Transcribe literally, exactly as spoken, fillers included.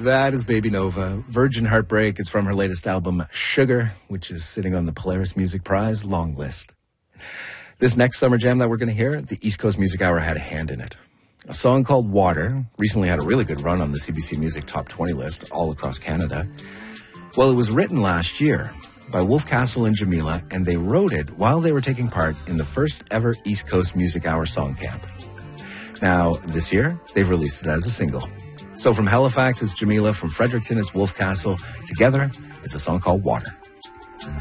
That is Baby Nova, Virgin Heartbreak. It's from her latest album, Sugar, which is sitting on the Polaris Music Prize long list. This next summer jam that we're going to hear, the East Coast Music Hour had a hand in it. A song called Water recently had a really good run on the C B C Music Top twenty list all across Canada. Well, it was written last year by Wolf Castle and Jamila, and they wrote it while they were taking part in the first ever East Coast Music Hour Song Camp. Now, this year, they've released it as a single. So from Halifax, it's Jamila. From Fredericton, it's Wolf Castle. Together, it's a song called Water.